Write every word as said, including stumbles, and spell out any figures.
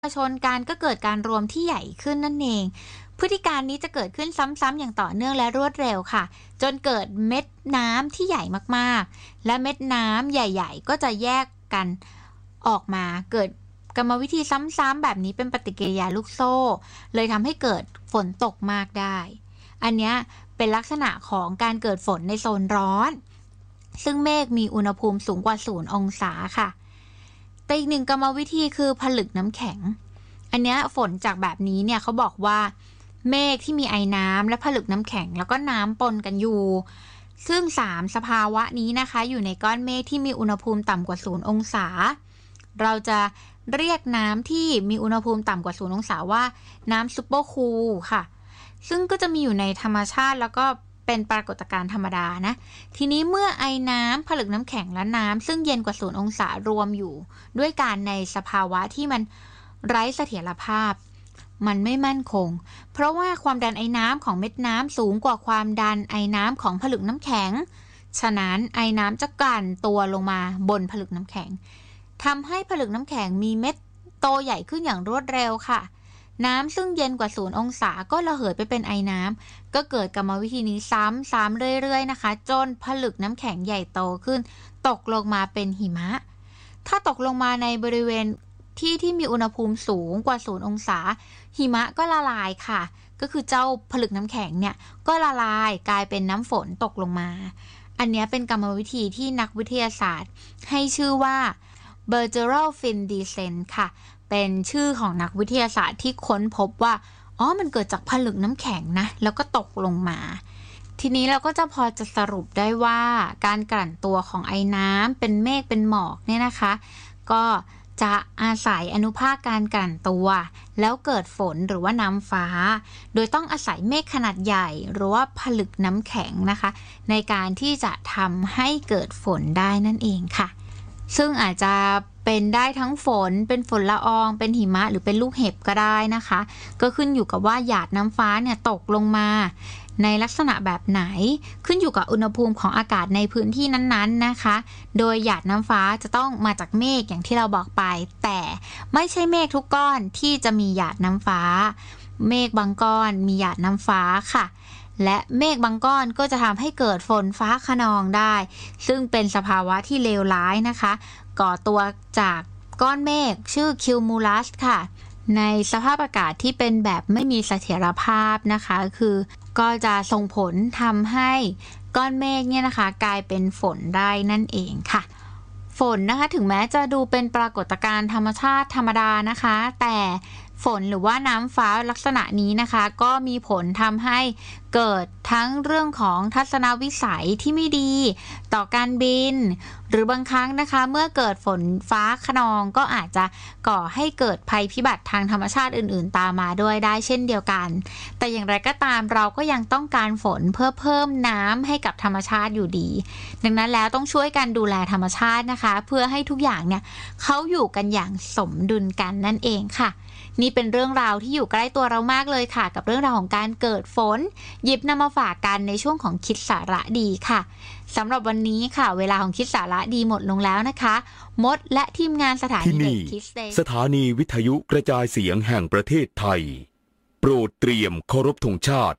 ชนกันก็เกิดการรวมที่ใหญ่ขึ้นนั่นเองพฤติการนี้จะเกิดขึ้นซ้ำๆอย่างต่อเนื่องและรวดเร็วค่ะจนเกิดเม็ดน้ำที่ใหญ่มากๆและเม็ดน้ำใหญ่ๆก็จะแยกกันออกมาเกิดกรรมวิธีซ้ำๆแบบนี้เป็นปฏิกิริยาลูกโซ่เลยทำให้เกิดฝนตกมากได้อันนี้เป็นลักษณะของการเกิดฝนในโซนร้อนซึ่งเมฆมีอุณหภูมิสูงกว่าศูนย์องศาค่ะแต่อีกหนึ่งกรรมวิธีคือผลึกน้ำแข็งอันนี้ฝนจากแบบนี้เนี่ยเขาบอกว่าเมฆที่มีไอน้ำและผลึกน้ำแข็งแล้วก็น้ำปนกันอยู่ซึ่งสามสภาวะนี้นะคะอยู่ในก้อนเมฆที่มีอุณหภูมิต่ำกว่าศูนย์องศาเราจะเรียกน้ำที่มีอุณหภูมิต่ำกว่าศูนย์องศาว่าน้ำซุปเปอร์คูลค่ะซึ่งก็จะมีอยู่ในธรรมชาติแล้วก็เป็นปรากฏการณ์ธรรมดานะทีนี้เมื่อไอน้ำผลึกน้ำแข็งและน้ำซึ่งเย็นกว่าศูนย์องศารวมอยู่ด้วยกันในสภาวะที่มันไร้เสถียรภาพมันไม่มั่นคงเพราะว่าความดันไอน้ำของเม็ดน้ำสูงกว่าความดันไอน้ำของผลึกน้ำแข็งฉะนั้นไอน้ำจะกลั่นตัวลงมาบนผลึกน้ำแข็งทำให้ผลึกน้ำแข็งมีเม็ดโตใหญ่ขึ้นอย่างรวดเร็วค่ะน้ำซึ่งเย็นกว่าศูนย์องศาก็ระเหยไปเป็นไอน้ำก็เกิดกรรมวิธีนี้ซ้ำๆเรื่อยๆนะคะจนผลึกน้ำแข็งใหญ่โตขึ้นตกลงมาเป็นหิมะถ้าตกลงมาในบริเวณที่ที่มีอุณหภูมิสูงกว่าศูนย์องศาหิมะก็ละลายค่ะก็คือเจ้าผลึกน้ำแข็งเนี่ยก็ละลายกลายเป็นน้ำฝนตกลงมาอันนี้เป็นกรรมวิธีที่นักวิทยาศาสตร์ให้ชื่อว่า Bergerol Fin Descent ค่ะเป็นชื่อของนักวิทยาศาสตร์ที่ค้นพบว่าอ๋อมันเกิดจากผลึกน้ำแข็งนะแล้วก็ตกลงมาทีนี้เราก็จะพอจะสรุปได้ว่าการกลั่นตัวของไอน้ำเป็นเมฆเป็นหมอกเนี่ยนะคะก็จะอาศัยอนุภาคการกลั่นตัวแล้วเกิดฝนหรือว่าน้ำฟ้าโดยต้องอาศัยเมฆขนาดใหญ่หรือว่าผลึกน้ำแข็งนะคะในการที่จะทำให้เกิดฝนได้นั่นเองค่ะซึ่งอาจจะเป็นได้ทั้งฝนเป็นฝนละอองเป็นหิมะหรือเป็นลูกเห็บก็ได้นะคะก็ขึ้นอยู่กับว่าหยาดน้ำฟ้าเนี่ยตกลงมาในลักษณะแบบไหนขึ้นอยู่กับอุณหภูมิของอากาศในพื้นที่นั้นๆนะคะโดยหยาดน้ำฟ้าจะต้องมาจากเมฆอย่างที่เราบอกไปแต่ไม่ใช่เมฆทุกก้อนที่จะมีหยาดน้ำฟ้าเมฆบางก้อนมีหยาดน้ำฟ้าค่ะและเมฆบางก้อนก็จะทำให้เกิดฝนฟ้าคะนองได้ซึ่งเป็นสภาวะที่เลวร้ายนะคะก่อตัวจากก้อนเมฆชื่อคิวมูลัสค่ะในสภาพอากาศที่เป็นแบบไม่มีเสถียรภาพนะคะคือก็จะส่งผลทำให้ก้อนเมฆเนี่ยนะคะกลายเป็นฝนได้นั่นเองค่ะฝนนะคะถึงแม้จะดูเป็นปรากฏการณ์ธรรมชาติธรรมดานะคะแต่ฝนหรือว่าน้ำฟ้าลักษณะนี้นะคะก็มีผลทำให้เกิดทั้งเรื่องของทัศนวิสัยที่ไม่ดีต่อการบินหรือบางครั้งนะคะเมื่อเกิดฝนฟ้าคะนองก็อาจจะก่อให้เกิดภัยพิบัติทางธรรมชาติอื่นๆตามมาด้วยได้เช่นเดียวกันแต่อย่างไรก็ตามเราก็ยังต้องการฝนเพื่อเพิ่มน้ำให้กับธรรมชาติอยู่ดีดังนั้นแล้วต้องช่วยกันดูแลธรรมชาตินะคะเพื่อให้ทุกอย่างเนี่ยเขาอยู่กันอย่างสมดุลกันนั่นเองค่ะนี่เป็นเรื่องราวที่อยู่ใกล้ตัวเรามากเลยค่ะกับเรื่องราวของการเกิดฝนหยิบนำมาฝากกันในช่วงของคิดสาระดีค่ะสำหรับวันนี้ค่ะเวลาของคิดสาระดีหมดลงแล้วนะคะมดและทีมงานสถานีเด็กคิดเซสถานีวิทยุกระจายเสียงแห่งประเทศไทยโปรดเตรียมเคารพธงชาติ